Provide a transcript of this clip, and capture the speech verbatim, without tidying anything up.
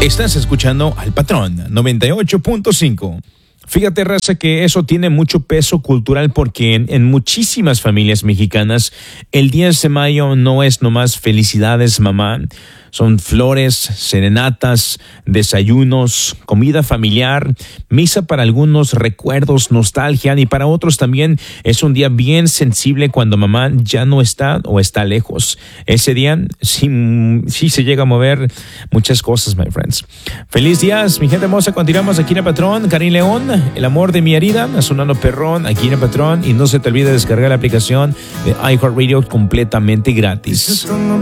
Estás escuchando al Patrón noventa y ocho punto cinco. Fíjate, raza, que eso tiene mucho peso cultural porque en, en muchísimas familias mexicanas el diez de mayo no es nomás felicidades, mamá. Son flores, serenatas, desayunos, comida familiar, misa para algunos, recuerdos, nostalgia, y para otros también es un día bien sensible cuando mamá ya no está o está lejos. Ese día sí, sí se llega a mover muchas cosas, my friends. Feliz días, mi gente hermosa. Continuamos aquí en el Patrón. Karim León, el amor de mi herida, sonando perrón aquí en el Patrón. Y no se te olvide descargar la aplicación de iHeartRadio completamente gratis.